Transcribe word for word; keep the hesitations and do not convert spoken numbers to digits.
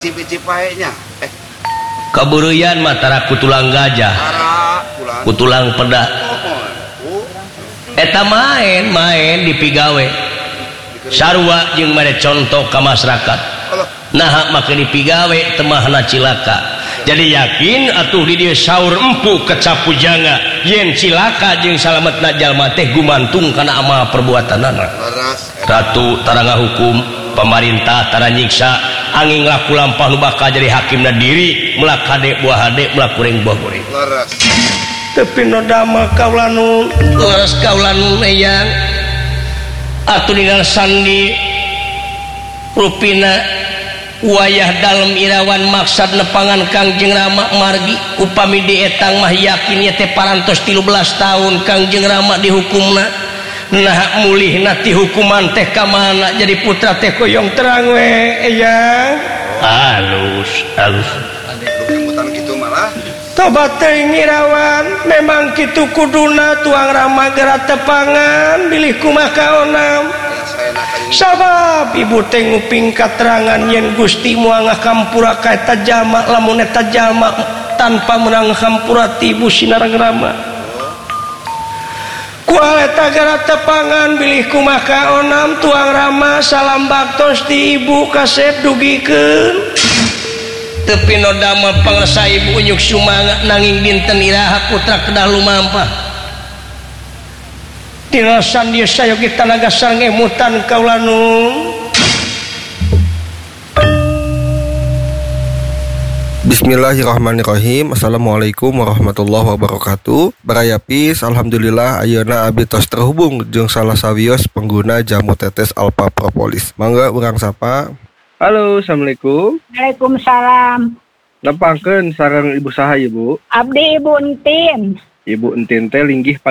Cipaenya eh Kaburuyan matara kutulang gajah kutulang pedah eta main-main di pigawe sarua jeung mere contoh ka masyarakat nah make di pigawe temahna cilaka jadi yakin atuh di dieu saur empu kecapu janga yen cilaka jeung salametna jalma teh gumantung kana amal perbuatanana ratu tara ngahukum pemerintah tara nyiksa angin laku lampah nu bakal jadi hakimna diri melak hade buah hade melak kuring buah kuring laras tapi nodama kaulanu laras kaulanu yang atuh ninggal sandi rupina wayah dalam irawan maksad nepangan Kangjeng Rama margi upami di etang mah yakin teh parantos tilu belas tahun Kangjeng Rama dihukumna nah mulih nati hukuman teh kamana jadi putra teh koyong terang we ya halus halus kemutan gitu malah tobat teh ngirawan memang kitu kuduna tuang Rama gerak tepangan bilih kumaha kaonam sabab ibu teh nguping katerangan yen Gusti moal ngakampura ka eta jalma lamun eta jalma tanpa menang ngahampura ti ibu Sinarang Rama kualeta gerak tepangan bilih kumaha onam tuang Rama salam baktos ti ibu kasep dugikeun tepi nodama pangsa ibu unyuk sumanga nanging dinten iraha putra kedah lumampah dinasan dia sayogi tanaga sangemutan kaulanu. Bismillahirrahmanirrahim. Assalamualaikum warahmatullahi wabarakatuh. Barayapis, alhamdulillah ayeuna abdi tos terhubung jeung salah sawios pengguna jamu tetes Alpha Propolis. Mangga urang sapa. Halo, assalamualaikum. Waalaikumsalam. Nepangkeun sareng ibu saha ibu? Abdi Ibu Entin. Ibu Entin teh linggih